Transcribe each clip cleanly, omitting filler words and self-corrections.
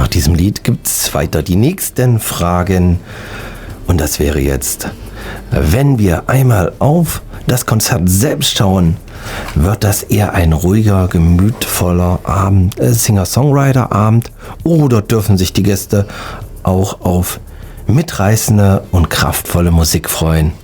nach diesem Lied gibt es weiter die nächsten Fragen. Und das wäre jetzt, wenn wir einmal auf das Konzert selbst schauen, wird das eher ein ruhiger, gemütvoller Abend, Singer-Songwriter-Abend, oder dürfen sich die Gäste auch auf mitreißende und kraftvolle Musik freuen?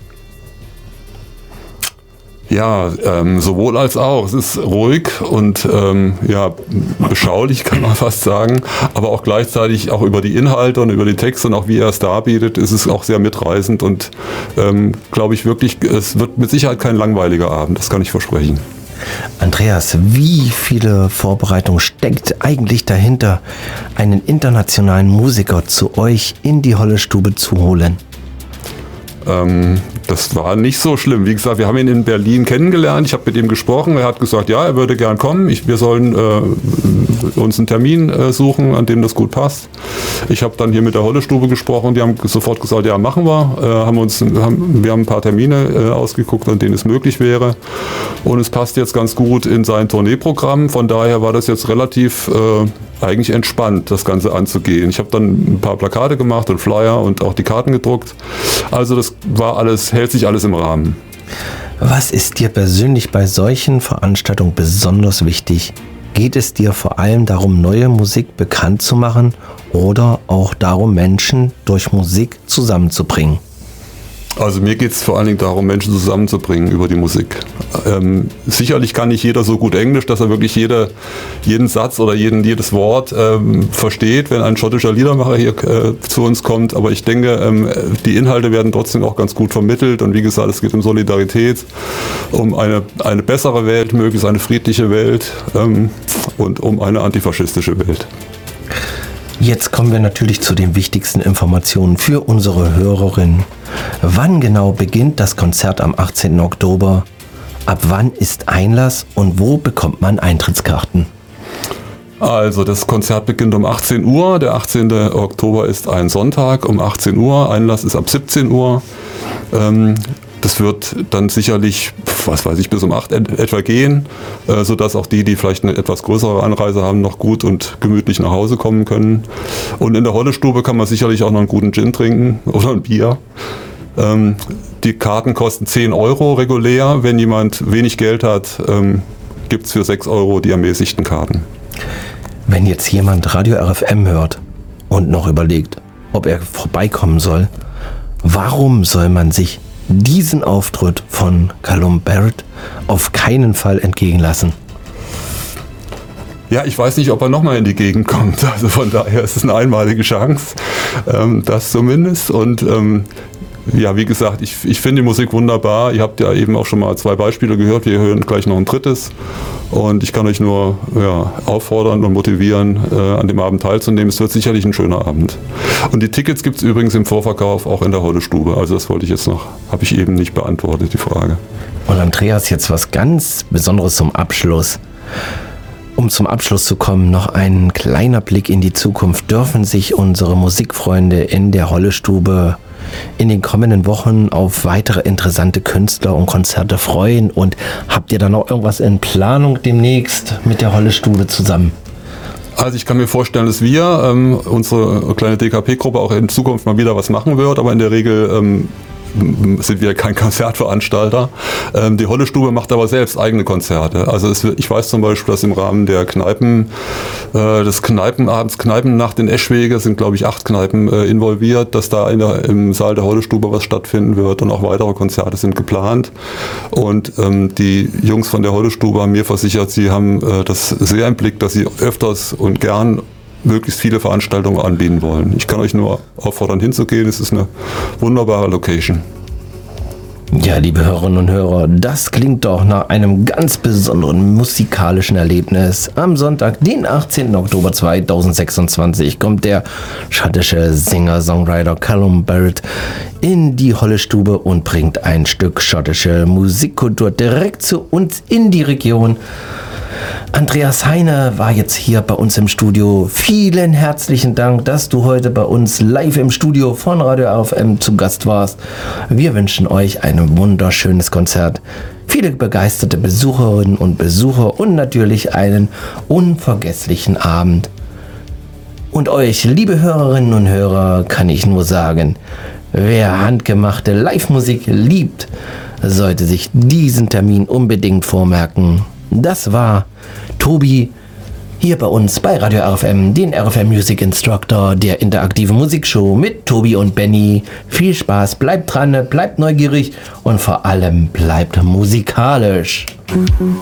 Ja, sowohl als auch. Es ist ruhig und beschaulich, kann man fast sagen, aber auch gleichzeitig auch über die Inhalte und über die Texte und auch wie er es darbietet, ist es auch sehr mitreißend und glaube ich wirklich, es wird mit Sicherheit kein langweiliger Abend, das kann ich versprechen. Andreas, wie viele Vorbereitungen steckt eigentlich dahinter, einen internationalen Musiker zu euch in die Holle-Stube zu holen? Das war nicht so schlimm. Wie gesagt, wir haben ihn in Berlin kennengelernt. Ich habe mit ihm gesprochen. Er hat gesagt, ja, er würde gern kommen. Wir sollen uns einen Termin suchen, an dem das gut passt. Ich habe dann hier mit der Holle-Stube gesprochen. Die haben sofort gesagt, ja, machen wir. Wir haben ein paar Termine ausgeguckt, an denen es möglich wäre. Und es passt jetzt ganz gut in sein Tourneeprogramm. Von daher war das jetzt relativ eigentlich entspannt, das Ganze anzugehen. Ich habe dann ein paar Plakate gemacht und Flyer und auch die Karten gedruckt. Also das hält sich alles im Rahmen. Was ist dir persönlich bei solchen Veranstaltungen besonders wichtig? Geht es dir vor allem darum, neue Musik bekannt zu machen oder auch darum, Menschen durch Musik zusammenzubringen? Also mir geht es vor allen Dingen darum, Menschen zusammenzubringen über die Musik. Sicherlich kann nicht jeder so gut Englisch, dass er wirklich jeden Satz oder jedes Wort versteht, wenn ein schottischer Liedermacher hier zu uns kommt. Aber ich denke, die Inhalte werden trotzdem auch ganz gut vermittelt. Und wie gesagt, es geht um Solidarität, um eine bessere Welt, möglichst eine friedliche Welt und um eine antifaschistische Welt. Jetzt kommen wir natürlich zu den wichtigsten Informationen für unsere Hörerinnen. Wann genau beginnt das Konzert am 18. Oktober? Ab wann ist Einlass und wo bekommt man Eintrittskarten? Also das Konzert beginnt um 18 Uhr. Der 18. Oktober ist ein Sonntag um 18 Uhr. Einlass ist ab 17 Uhr. Das wird dann sicherlich, bis um 8 etwa gehen, sodass auch die vielleicht eine etwas größere Anreise haben, noch gut und gemütlich nach Hause kommen können. Und in der Holle-Stube kann man sicherlich auch noch einen guten Gin trinken oder ein Bier. Die Karten kosten 10 Euro regulär. Wenn jemand wenig Geld hat, gibt es für 6 Euro die ermäßigten Karten. Wenn jetzt jemand Radio RFM hört und noch überlegt, ob er vorbeikommen soll, warum soll man sich diesen Auftritt von Callum Barrett auf keinen Fall entgehen lassen? Ja, ich weiß nicht, ob er nochmal in die Gegend kommt. Also von daher ist es eine einmalige Chance, das zumindest. Und wie gesagt, ich finde die Musik wunderbar. Ihr habt ja eben auch schon mal 2 Beispiele gehört. Wir hören gleich noch ein drittes. Und ich kann euch nur auffordern und motivieren, an dem Abend teilzunehmen. Es wird sicherlich ein schöner Abend. Und die Tickets gibt es übrigens im Vorverkauf auch in der Holle-Stube. Also das wollte ich jetzt noch, habe ich eben nicht beantwortet, die Frage. Und Andreas, jetzt was ganz Besonderes zum Abschluss. Um zum Abschluss zu kommen, noch ein kleiner Blick in die Zukunft. Dürfen sich unsere Musikfreunde in der Holle-Stube in den kommenden Wochen auf weitere interessante Künstler und Konzerte freuen? Und habt ihr da noch irgendwas in Planung demnächst mit der Holle-Stube zusammen? Also ich kann mir vorstellen, dass wir, unsere kleine DKP-Gruppe, auch in Zukunft mal wieder was machen wird, aber in der Regel sind wir kein Konzertveranstalter. Die Holle-Stube macht aber selbst eigene Konzerte. Also ich weiß zum Beispiel, dass im Rahmen der des Kneipenabends, Kneipennacht in Eschwege, sind glaube ich 8 Kneipen involviert, dass da im Saal der Holle-Stube was stattfinden wird und auch weitere Konzerte sind geplant. Und die Jungs von der Holle-Stube haben mir versichert, sie haben das sehr im Blick, dass sie öfters und gern möglichst viele Veranstaltungen anbieten wollen. Ich kann euch nur auffordern, hinzugehen. Es ist eine wunderbare Location. Ja, liebe Hörerinnen und Hörer, das klingt doch nach einem ganz besonderen musikalischen Erlebnis. Am Sonntag, den 18. Oktober 2026, kommt der schottische Singer-Songwriter Callum Barrett in die Holle-Stube und bringt ein Stück schottische Musikkultur direkt zu uns in die Region. Andreas Heine war jetzt hier bei uns im Studio. Vielen herzlichen Dank, dass du heute bei uns live im Studio von Radio RFM zu Gast warst. Wir wünschen euch ein wunderschönes Konzert, viele begeisterte Besucherinnen und Besucher und natürlich einen unvergesslichen Abend. Und euch, liebe Hörerinnen und Hörer, kann ich nur sagen, wer handgemachte Live-Musik liebt, sollte sich diesen Termin unbedingt vormerken. Das war Tobi hier bei uns bei Radio RFM, den RFM Music Instructor, der interaktiven Musikshow mit Tobi und Benny. Viel Spaß, bleibt dran, bleibt neugierig und vor allem bleibt musikalisch.